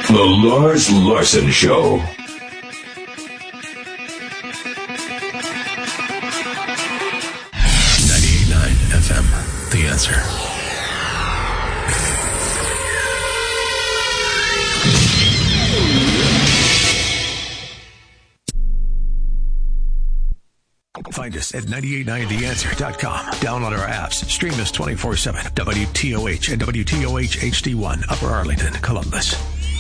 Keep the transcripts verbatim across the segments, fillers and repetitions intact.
The Lars Larson Show. ninety-eight point nine F M, The Answer. Find us at nine eight nine the answer dot com. Download our apps. Stream us twenty-four seven. W T O H and W T O H H D one, Upper Arlington, Columbus.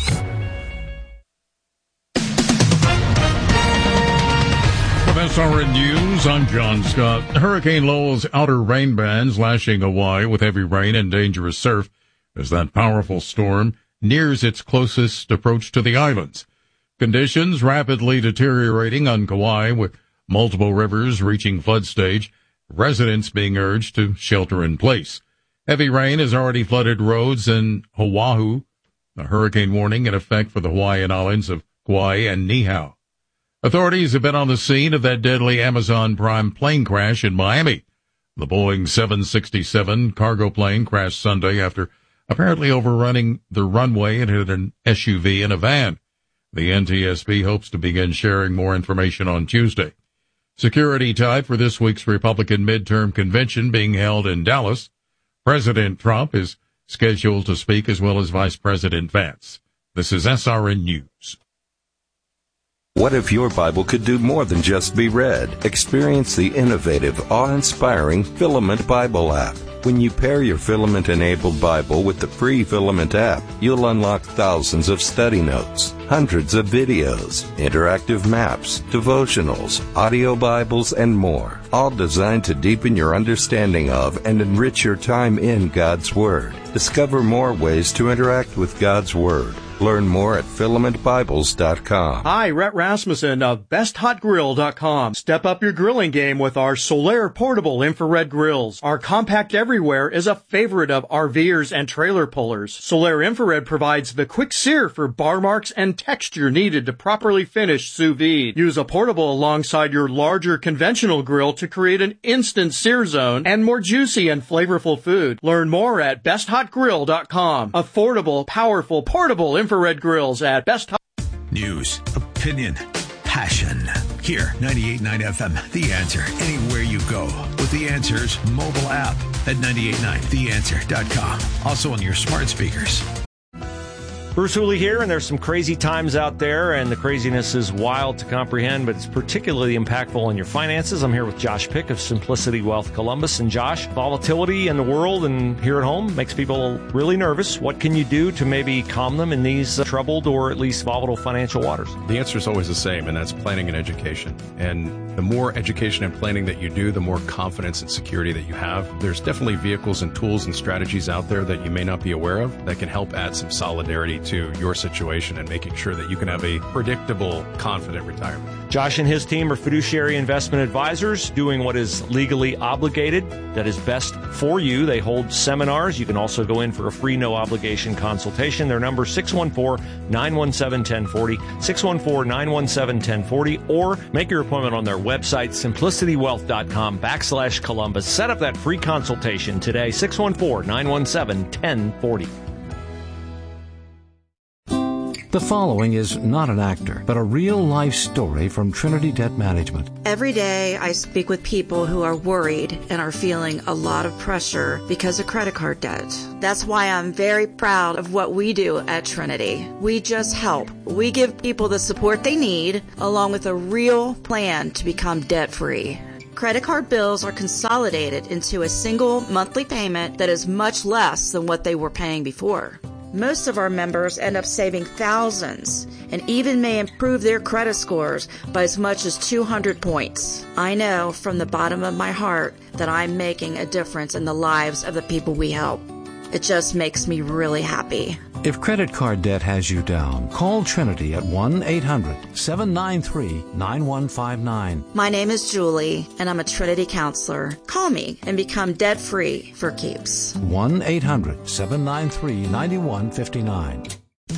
With S R N News, I'm John Scott. Hurricane Lowell's outer rain bands lashing Hawaii with heavy rain and dangerous surf as that powerful storm nears its closest approach to the islands. Conditions rapidly deteriorating on Kauai with multiple rivers reaching flood stage, residents being urged to shelter in place. Heavy rain has already flooded roads in Oahu. A hurricane warning in effect for the Hawaiian islands of Kauai and Niihau. Authorities have been on the scene of that deadly Amazon Prime plane crash in Miami. The Boeing seven sixty-seven cargo plane crashed Sunday after apparently overrunning the runway and hit an S U V and a van. The N T S B hopes to begin sharing more information on Tuesday. Security tight for this week's Republican midterm convention being held in Dallas. President Trump is scheduled to speak as well as Vice President Vance. This is S R N News. What if your Bible could do more than just be read? Experience the innovative, awe-inspiring Filament Bible app. When you pair your Filament-enabled Bible with the free Filament app, you'll unlock thousands of study notes, hundreds of videos, interactive maps, devotionals, audio Bibles, and more, all designed to deepen your understanding of and enrich your time in God's Word. Discover more ways to interact with God's Word. Learn more at filament bibles dot com. Hi, Rhett Rasmussen of best hot grill dot com. Step up your grilling game with our Solaire portable infrared grills. Our compact everywhere is a favorite of RVers and trailer pullers. Solaire infrared provides the quick sear for bar marks and texture needed to properly finish sous vide. Use a portable alongside your larger conventional grill to create an instant sear zone and more juicy and flavorful food. Learn more at best hot grill dot com. Affordable, powerful, portable infrared Infrared grills at Best Hot. News, opinion, passion. Here, ninety-eight point nine F M, The Answer. Anywhere you go with The Answer's mobile app at nine eight nine the answer dot com. Also on your smart speakers. Bruce Hooley here, and there's some crazy times out there, and the craziness is wild to comprehend, but it's particularly impactful on your finances. I'm here with Josh Pick of Simplicity Wealth Columbus. And Josh, volatility in the world and here at home makes people really nervous. What can you do to maybe calm them in these uh, troubled or at least volatile financial waters? The answer is always the same, and that's planning and education. And the more education and planning that you do, the more confidence and security that you have. There's definitely vehicles and tools and strategies out there that you may not be aware of that can help add some solidarity to your situation and making sure that you can have a predictable, confident retirement. Josh and his team are fiduciary investment advisors doing what is legally obligated, that is best for you. They hold seminars. You can also go in for a free, no-obligation consultation. Their number is six one four, nine one seven, one zero four zero, six one four, nine one seven, one zero four zero, or make your appointment on their website, simplicity wealth dot com backslash Columbus. Set up that free consultation today, six one four, nine one seven, one zero four zero. The following is not an actor, but a real-life story from Trinity Debt Management. Every day I speak with people who are worried and are feeling a lot of pressure because of credit card debt. That's why I'm very proud of what we do at Trinity. We just help. We give people the support they need, along with a real plan to become debt-free. Credit card bills are consolidated into a single monthly payment that is much less than what they were paying before. Most of our members end up saving thousands and even may improve their credit scores by as much as two hundred points. I know from the bottom of my heart that I'm making a difference in the lives of the people we help. It just makes me really happy. If credit card debt has you down, call Trinity at one eight hundred, seven nine three, nine one five nine. My name is Julie, and I'm a Trinity counselor. Call me and become debt-free for keeps. one eight hundred, seven nine three, nine one five nine.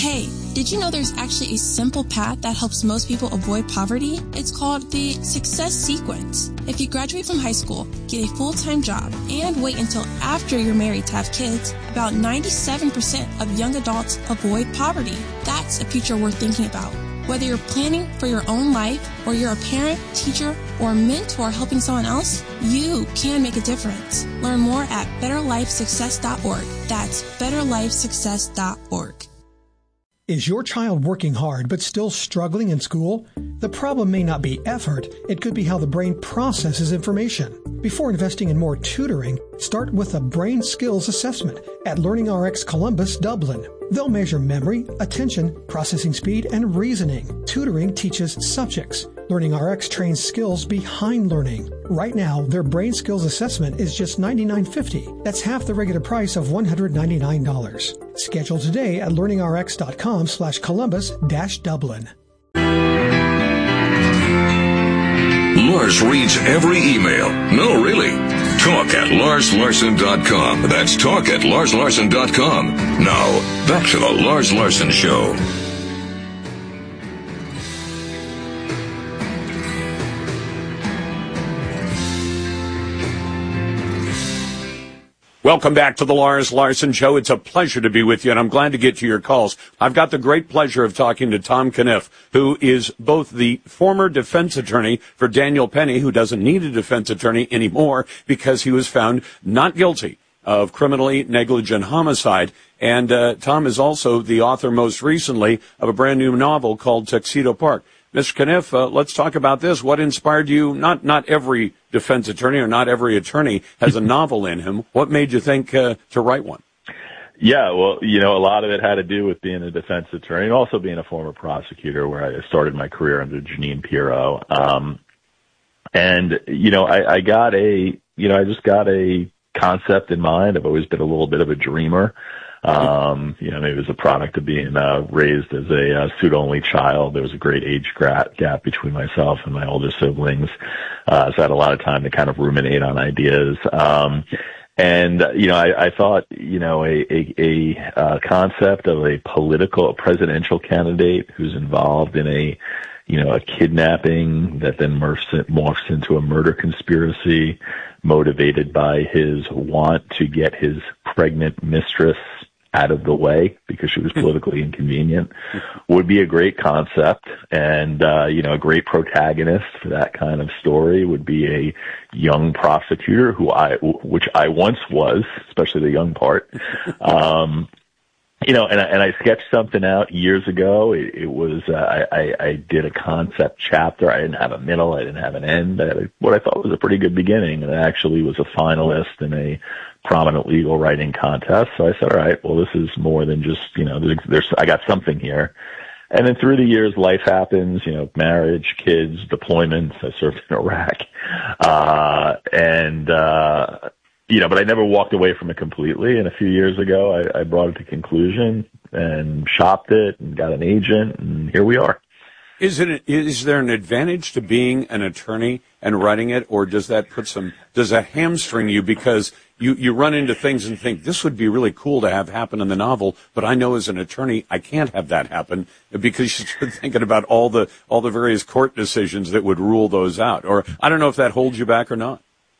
Hey, did you know there's actually a simple path that helps most people avoid poverty? It's called the Success Sequence. If you graduate from high school, get a full-time job, and wait until after you're married to have kids, about ninety-seven percent of young adults avoid poverty. That's a future worth thinking about. Whether you're planning for your own life, or you're a parent, teacher, or mentor helping someone else, you can make a difference. Learn more at better life success dot org. That's better life success dot org. Is your child working hard but still struggling in school? The problem may not be effort, it could be how the brain processes information. Before investing in more tutoring, start with a brain skills assessment at LearningRx Columbus, Dublin. They'll measure memory, attention, processing speed, and reasoning. Tutoring teaches subjects. LearningRx trains skills behind learning. Right now, their brain skills assessment is just ninety-nine dollars and fifty cents. That's half the regular price of one hundred ninety-nine dollars. Schedule today at learningrx.com slash Columbus dash Dublin. Lars reads every email. No, really. Talk at Lars Larson dot com. That's talk at Lars Larson dot com. Now, back to the Lars Larson Show. Welcome back to the Lars Larson Show. It's a pleasure to be with you, and I'm glad to get to your calls. I've got the great pleasure of talking to Tom Caniff, who is both the former defense attorney for Daniel Penny, who doesn't need a defense attorney anymore because he was found not guilty of criminally negligent homicide. And uh, Tom is also the author most recently of a brand new novel called Tuxedo Park. Mister Caniff, uh, let's talk about this. What inspired you? Not not every defense attorney or not every attorney has a novel in him. What made you think uh, to write one? Yeah, well, you know, a lot of it had to do with being a defense attorney and also being a former prosecutor, where I started my career under Jeanine Pirro. Um, and, you know, I, I got a, you know, I just got a concept in mind. I've always been a little bit of a dreamer. Um, you know, maybe it was a product of being uh, raised as a uh, suit-only child. There was a great age gap between myself and my older siblings, uh, so I had a lot of time to kind of ruminate on ideas. Um, and uh, you know, I, I thought, you know, a, a, a uh, concept of a political, a presidential candidate who's involved in a, you know, a kidnapping that then morphs, morphs into a murder conspiracy, motivated by his want to get his pregnant mistress out of the way because she was politically inconvenient, would be a great concept. And, uh, you know, a great protagonist for that kind of story would be a young prosecutor who I, which I once was, especially the young part. Um, you know, and I, and I sketched something out years ago. It, it was, uh, I, I, I did a concept chapter. I didn't have a middle. I didn't have an end. I had a, what I thought was a pretty good beginning, and it actually was a finalist in a prominent legal writing contest. So I said, all right, well, this is more than just, you know, there's, there's I got something here. And then through the years, life happens, you know, marriage, kids, deployments. I served in Iraq. Uh, and, uh, you know, but I never walked away from it completely. And a few years ago, I, I brought it to conclusion and shopped it and got an agent, and here we are. Is it, is there an advantage to being an attorney and writing it, or does that put some, does that hamstring you because you, you run into things and think this would be really cool to have happen in the novel, but I know as an attorney I can't have that happen because you start thinking about all the, all the various court decisions that would rule those out, or I don't know if that holds you back or not.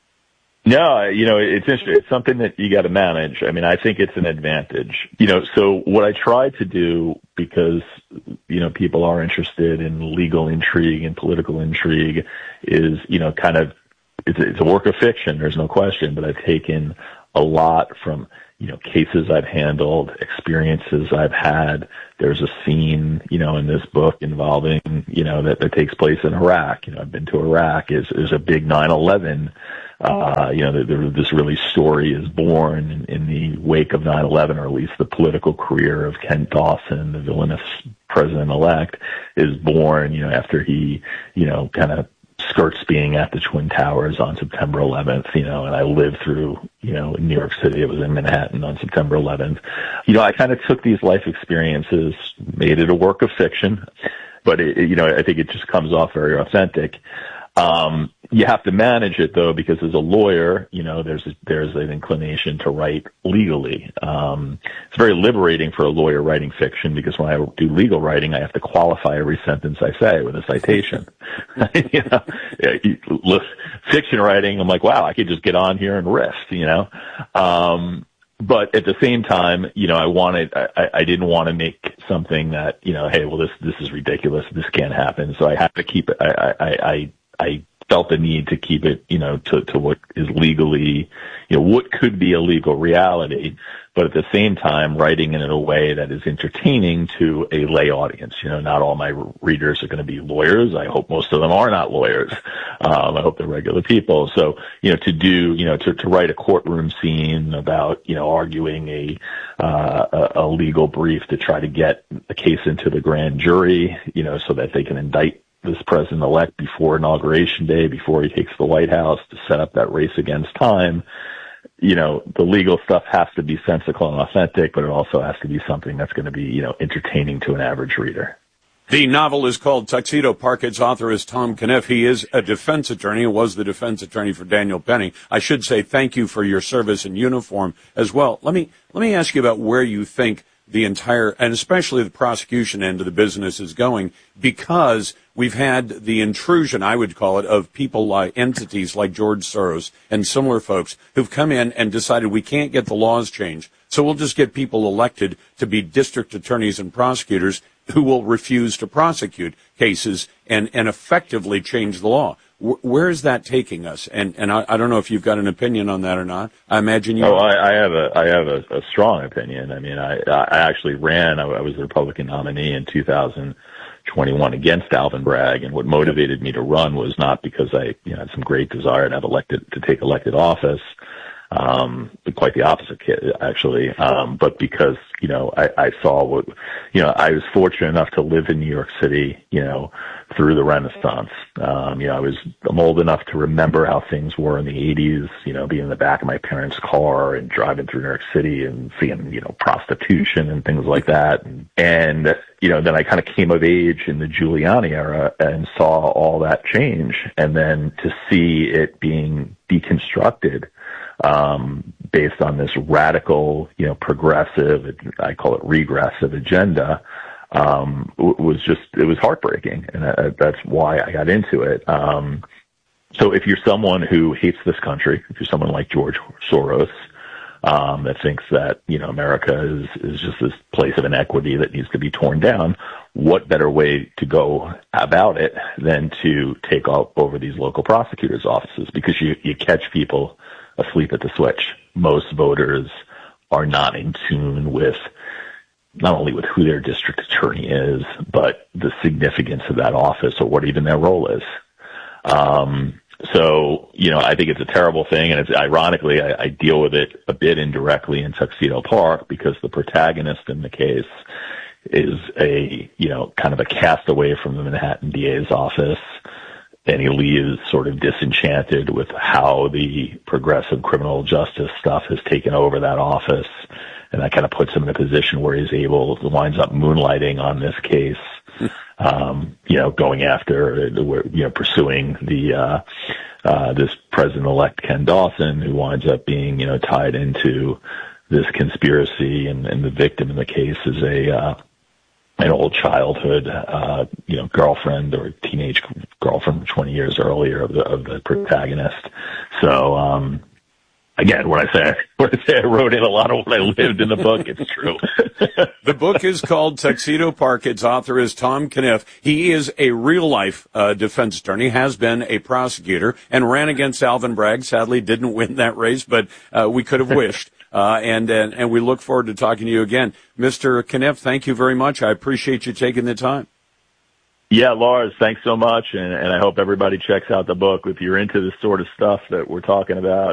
No, you know, it's it's something that you got to manage. I mean, I think it's an advantage. You know, so what I try to do, because, you know, people are interested in legal intrigue and political intrigue, is, you know, kind of, it's, it's a work of fiction, there's no question, but I've taken a lot from, you know, cases I've handled, experiences I've had. There's a scene, you know, in this book involving, you know, that, that takes place in Iraq. You know, I've been to Iraq. Is is a big nine eleven. Uh, you know, the, the, this really story is born in, in the wake of nine eleven, or at least the political career of Kent Dawson, the villainous president-elect, is born, you know, after he, you know, kind of skirts being at the Twin Towers on September eleventh, you know, and I lived through, you know, in New York City. It was in Manhattan on September eleventh. You know, I kind of took these life experiences, made it a work of fiction, but it, you know, I think it just comes off very authentic. Um, you have to manage it though, because as a lawyer, you know, there's a, there's an inclination to write legally. Um, it's very liberating for a lawyer writing fiction, because when I do legal writing, I have to qualify every sentence I say with a citation. you know, look, fiction writing, I'm like, wow, I could just get on here and riff, you know. Um, but at the same time, you know, I wanted, I, I didn't want to make something that, you know, hey, well, this this is ridiculous, this can't happen. So I have to keep it. I I I, I felt the need to keep it, you know, to, to what is legally, you know, what could be a legal reality, but at the same time, writing it in a way that is entertaining to a lay audience. You know, not all my readers are going to be lawyers. I hope most of them are not lawyers. Um, I hope they're regular people. So, you know, to do, you know, to, to write a courtroom scene about, you know, arguing a, uh, a, a legal brief to try to get a case into the grand jury, you know, so that they can indict this president-elect before Inauguration Day, before he takes the White House, to set up that race against time. You know, the legal stuff has to be sensical and authentic, but it also has to be something that's going to be, you know, entertaining to an average reader. The novel is called Tuxedo Park. Its author is Tom Caniff. He is a defense attorney, was the defense attorney for Daniel Penny. I should say thank you for your service in uniform as well. Let me, let me ask you about where you think the entire, and especially the prosecution end of the business is going, because we've had the intrusion, I would call it, of people like entities like George Soros and similar folks who've come in and decided we can't get the laws changed, so we'll just get people elected to be district attorneys and prosecutors who will refuse to prosecute cases and, and effectively change the law. Where is that taking us? And and I, I don't know if you've got an opinion on that or not. I imagine you. Oh, I, I have a I have a, a strong opinion. I mean, I I actually ran. I, I was the Republican nominee in two thousand twenty-one against Alvin Bragg, and what motivated me to run was not because I you know had some great desire to have elected to take elected office. Um, quite the opposite, actually. Um, but because, you know, I, I saw what, you know, I was fortunate enough to live in New York City, you know, through the Renaissance. Um, you know, I was, I'm old enough to remember how things were in the eighties, you know, being in the back of my parents' car and driving through New York City and seeing, you know, prostitution and things like that. And, and you know, then I kind of came of age in the Giuliani era and saw all that change. And then to see it being deconstructed, um, based on this radical, you know, progressive, I call it regressive agenda, um, was just, it was heartbreaking. And I, that's why I got into it. Um, so if you're someone who hates this country, if you're someone like George Soros, um, that thinks that, you know, America is, is just this place of inequity that needs to be torn down, what better way to go about it than to take all over these local prosecutors' offices? Because you, you catch people asleep at the switch. Most voters are not in tune with not only with who their district attorney is, but the significance of that office or what even their role is. Um, so, you know, I think it's a terrible thing, and it's ironically, I, I deal with it a bit indirectly in Tuxedo Park because the protagonist in the case is a, you know, kind of a castaway from the Manhattan D A's office. And he leaves sort of disenchanted with how the progressive criminal justice stuff has taken over that office. And that kind of puts him in a position where he's able, winds up moonlighting on this case, um, you know, going after, you know, pursuing the, uh, uh, this president-elect Ken Dawson, who winds up being, you know, tied into this conspiracy. And, and the victim in the case is a, uh, an old childhood, uh, you know, girlfriend or teenage girlfriend from twenty years earlier of the, of the protagonist. So, um, again, when I say, when I say I wrote in a lot of what I lived in the book, it's true. The book is called Tuxedo Park. Its author is Tom Caniff. He is a real life, uh, defense attorney, has been a prosecutor and ran against Alvin Bragg. Sadly didn't win that race, but, uh, we could have wished. Uh, and, and, and we look forward to talking to you again. Mister Caniff, thank you very much. I appreciate you taking the time. Yeah, Lars, thanks so much. And, and I hope everybody checks out the book. If you're into this sort of stuff that we're talking about,